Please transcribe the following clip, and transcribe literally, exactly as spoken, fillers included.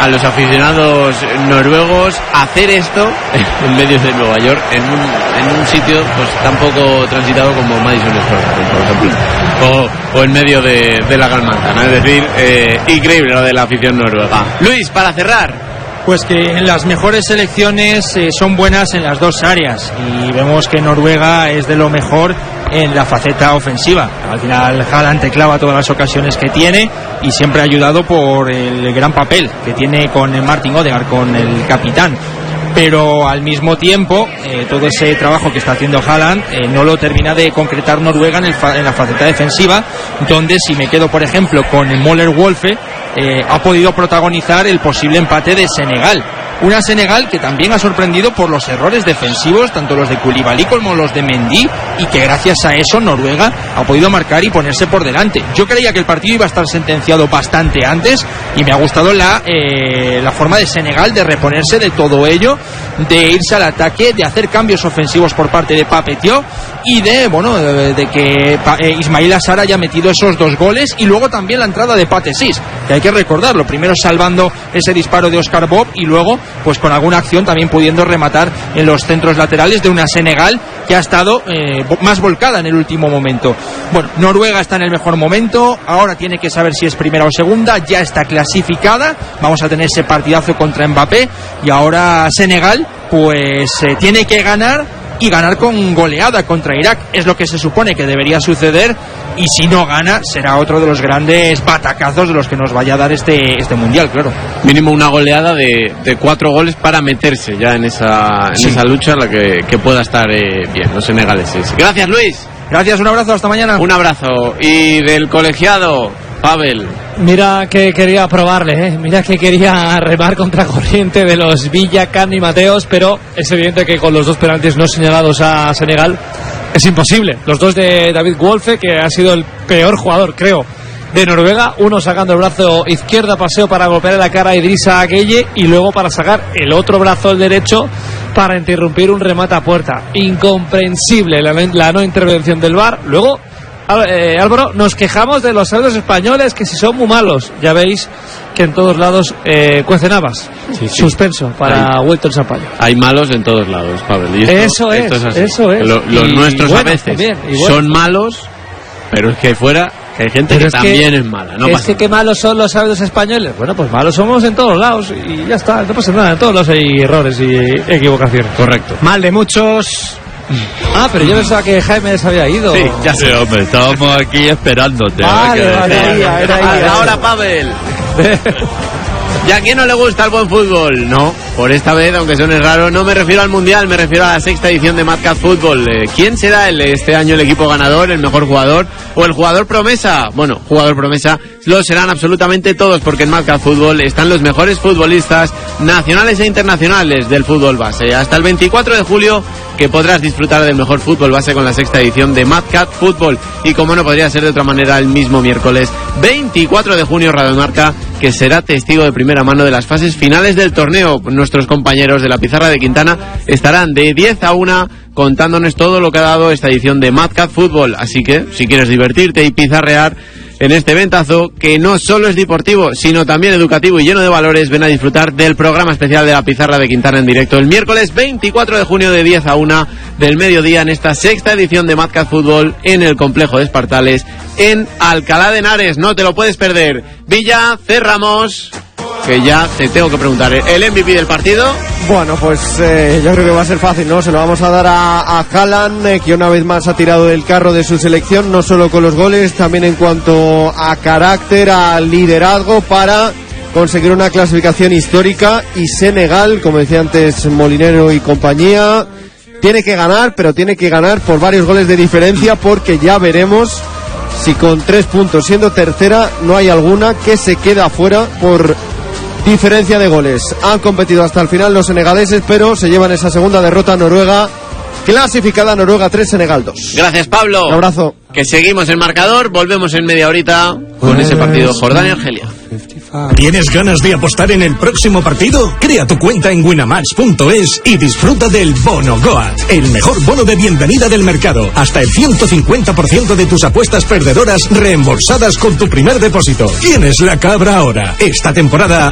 a los aficionados noruegos hacer esto en medio de Nueva York, en un, en un sitio pues tan poco transitado como Madison Square Garden, por ejemplo, o, o en medio de, de la Gran Manzana. Es decir, eh, increíble lo de la afición noruega. Luis, para cerrar. Pues que las mejores selecciones eh, son buenas en las dos áreas, y vemos que Noruega es de lo mejor en la faceta ofensiva. Al final Haaland te clava todas las ocasiones que tiene, y siempre ayudado por el gran papel que tiene con Martin Odegaard, con el capitán. Pero al mismo tiempo eh, todo ese trabajo que está haciendo Haaland eh, no lo termina de concretar Noruega en, el fa- en la faceta defensiva, donde si me quedo por ejemplo con el Møller Wolfe, eh, ha podido protagonizar el posible empate de Senegal. Una Senegal que también ha sorprendido por los errores defensivos, tanto los de Koulibaly como los de Mendy, y que gracias a eso Noruega ha podido marcar y ponerse por delante. Yo creía que el partido iba a estar sentenciado bastante antes, y me ha gustado la, eh, la forma de Senegal de reponerse de todo ello, de irse al ataque, de hacer cambios ofensivos por parte de Pape Thiaw, y de, bueno, de, de que eh, Ismail Assar haya metido esos dos goles, y luego también la entrada de Pathé Ciss, que hay que recordarlo, primero salvando ese disparo de Oscar Bob, y luego pues con alguna acción también pudiendo rematar en los centros laterales de una Senegal que ha estado eh, más volcada en el último momento. Bueno, Noruega está en el mejor momento, ahora tiene que saber si es primera o segunda, ya está clasificada, vamos a tener ese partidazo contra Mbappé, y ahora Senegal pues eh, tiene que ganar, y ganar con goleada contra Irak, es lo que se supone que debería suceder, y si no gana será otro de los grandes batacazos de los que nos vaya a dar este, este mundial, claro. Mínimo una goleada de, de cuatro goles para meterse ya en esa, en sí. esa lucha en la que, que pueda estar eh, bien los senegaleses. Gracias, Luis. Gracias, un abrazo, hasta mañana. Un abrazo. Y del colegiado, Pavel. Mira que quería probarle, ¿eh? Mira que quería remar contra corriente de los Villa, Can y Mateos, pero es evidente que con los dos penaltis no señalados a Senegal es imposible. Los dos de David Wolfe, que ha sido el peor jugador, creo, de Noruega, uno sacando el brazo izquierdo a paseo para golpear la cara a Idrissa Gueye, y luego para sacar el otro brazo, el derecho, para interrumpir un remate a puerta. Incomprensible la, la no intervención del V A R. Luego, Eh, Álvaro, nos quejamos de los árbitros españoles, que si son muy malos. Ya veis que en todos lados eh, cuecen habas. Sí, sí. Suspenso para hay, Wilton Sampaio. Hay malos en todos lados, Pavel. Y esto, eso es, esto es eso es. Lo, los y, nuestros y bueno, a veces también, bueno. son malos, pero es que fuera que hay gente que es también que, es mala. No es pasa que qué malos son los árbitros españoles. Bueno, pues malos somos en todos lados y ya está, no pasa nada. En todos lados hay errores y equivocaciones. Correcto. Mal de muchos. Ah, pero yo pensaba que Jaime se había ido. Sí, ya sé, hombre, estábamos aquí esperándote. Vale, que... vale, ahí, ahí, ahí, ahora, Pavel. ¿Y a quién no le gusta el buen fútbol? No, por esta vez, aunque suene raro, no me refiero al Mundial, me refiero a la sexta edición de Mad Cat Football. Eh, ¿Quién será el, este año el equipo ganador, el mejor jugador o el jugador promesa? Bueno, jugador promesa lo serán absolutamente todos, porque en Mad Cat Football están los mejores futbolistas nacionales e internacionales del fútbol base. Hasta el veinticuatro de julio, que podrás disfrutar del mejor fútbol base con la sexta edición de Mad Cat Football. Y como no podría ser de otra manera, el mismo miércoles veinticuatro de junio, Radio Marca, que será testigo de primera mano de las fases finales del torneo. Nuestros compañeros de la Pizarra de Quintana estarán de diez a una contándonos todo lo que ha dado esta edición de Mad Cat Football. Así que, si quieres divertirte y pizarrear en este eventazo, que no solo es deportivo, sino también educativo y lleno de valores, ven a disfrutar del programa especial de la Pizarra de Quintana en directo el miércoles veinticuatro de junio de diez a una del mediodía en esta sexta edición de Mad Cat Football en el complejo de Espartales en Alcalá de Henares. No te lo puedes perder. Villa, cerramos, que ya te tengo que preguntar, ¿el M V P del partido? Bueno, pues eh, yo creo que va a ser fácil, ¿no? Se lo vamos a dar a, a Haaland, eh, que una vez más ha tirado del carro de su selección, no solo con los goles, también en cuanto a carácter, a liderazgo, para conseguir una clasificación histórica. Y Senegal, como decía antes Molinero y compañía, tiene que ganar, pero tiene que ganar por varios goles de diferencia, porque ya veremos si con tres puntos, siendo tercera, no hay alguna que se queda afuera por diferencia de goles. Han competido hasta el final los senegaleses, pero se llevan esa segunda derrota a Noruega. Clasificada Noruega tres, Senegal dos. Gracias, Pablo. Un abrazo. Que seguimos el marcador, volvemos en media horita con ese partido Jordania-Argelia. ¿Tienes ganas de apostar en el próximo partido? Crea tu cuenta en winamax punto es y disfruta del Bono Goat, el mejor bono de bienvenida del mercado. Hasta el ciento cincuenta por ciento de tus apuestas perdedoras reembolsadas con tu primer depósito. ¿Quién es la cabra ahora? Esta temporada